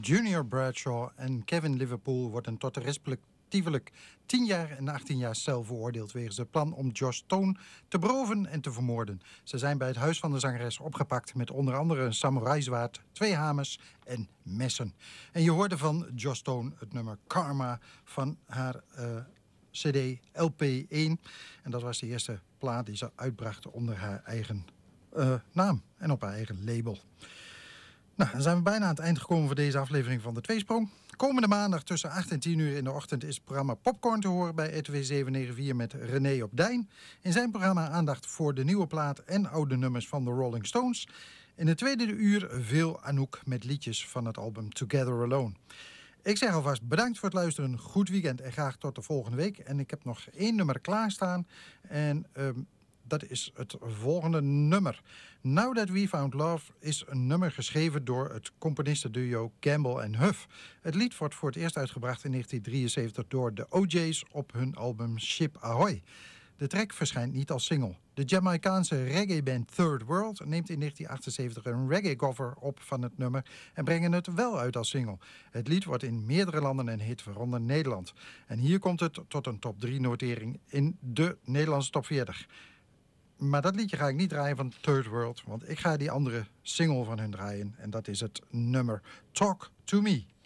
Junior Bradshaw en Kevin Liverpool worden tot respectievelijk 10 jaar en 18 jaar cel veroordeeld wegens het plan om Joss Stone te beroven en te vermoorden. Ze zijn bij het huis van de zangeres opgepakt met onder andere een samurai-zwaard, 2 hamers en messen. En je hoorde van Joss Stone het nummer Karma van haar CD LP1. En dat was de eerste plaat die ze uitbracht onder haar eigen naam en op haar eigen label. Nou, dan zijn we bijna aan het eind gekomen voor deze aflevering van de Tweesprong. Komende maandag tussen 8 en 10 uur in de ochtend is het programma Popcorn te horen bij RTW 794 met René op Dijn. In zijn programma aandacht voor de nieuwe plaat en oude nummers van de Rolling Stones. In het tweede uur veel Anouk met liedjes van het album Together Alone. Ik zeg alvast bedankt voor het luisteren, goed weekend en graag tot de volgende week. En ik heb nog 1 nummer klaarstaan en dat is het volgende nummer. Now That We Found Love is een nummer geschreven door het componistenduo Campbell en Huff. Het lied wordt voor het eerst uitgebracht in 1973 door de OJ's op hun album Ship Ahoy. De track verschijnt niet als single. De Jamaicaanse reggae-band Third World neemt in 1978 een reggae-cover op van het nummer en brengen het wel uit als single. Het lied wordt in meerdere landen een hit, waaronder Nederland. En hier komt het tot een top 3-notering in de Nederlandse top 40. Maar dat liedje ga ik niet draaien van Third World, want ik ga die andere single van hun draaien. En dat is het nummer Talk To Me.